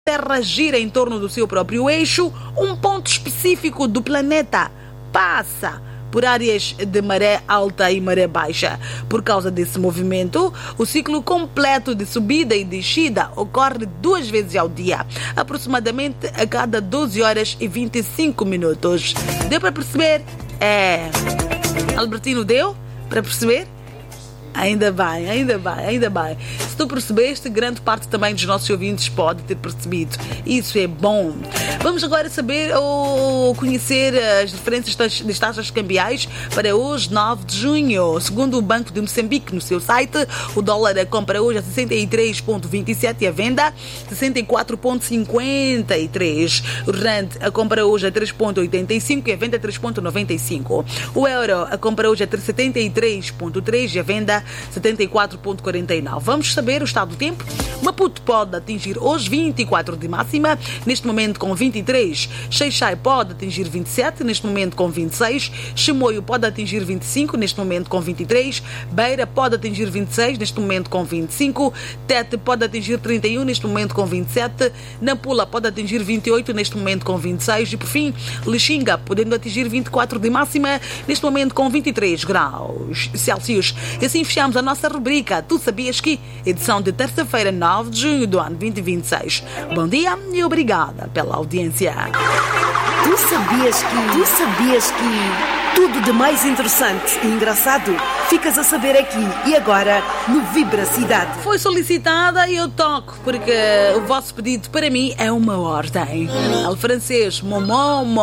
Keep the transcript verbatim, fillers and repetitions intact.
Terra gira em torno do seu próprio eixo, um ponto específico do planeta passa por áreas de maré alta e maré baixa. Por causa desse movimento, o ciclo completo de subida e descida ocorre duas vezes ao dia, aproximadamente a cada doze horas e vinte e cinco minutos. Deu para perceber? É... Albertino, deu para perceber? Ainda bem, ainda bem, ainda bem. Se tu percebeste, grande parte também dos nossos ouvintes pode ter percebido. Isso é bom. Vamos agora saber ou conhecer as diferenças das, das taxas cambiais para hoje, nove de junho. Segundo o Banco de Moçambique, no seu site, o dólar a compra hoje a sessenta e três vírgula vinte e sete e a venda sessenta e quatro vírgula cinquenta e três. O rand a compra hoje a três vírgula oitenta e cinco e a venda três vírgula noventa e cinco. O euro a compra hoje a setenta e três vírgula três e a venda setenta e quatro vírgula quarenta e nove. Vamos saber o estado do tempo? Maputo pode atingir hoje vinte e quatro de máxima, neste momento com vinte e três. Xai-Xai pode atingir vinte e sete, neste momento com vinte e seis. Chimoio pode atingir vinte e cinco, neste momento com vinte e três. Beira pode atingir vinte e seis, neste momento com vinte e cinco. Tete pode atingir trinta e um, neste momento com vinte e sete. Nampula pode atingir vinte e oito, neste momento com vinte e seis. E por fim, Lixinga podendo atingir vinte e quatro de máxima, neste momento com vinte e três graus Celsius. E assim fechamos a nossa rubrica Tu Sabias Que? Edição de terça-feira, nove de junho do ano dois mil e vinte e seis. Bom dia e obrigada pela audiência. Tu sabias que... Tu sabias que... Tudo de mais interessante e engraçado ficas a saber aqui e agora no Vibra Cidade. Foi solicitada e eu toco, porque o vosso pedido para mim é uma ordem. Al francês, momom,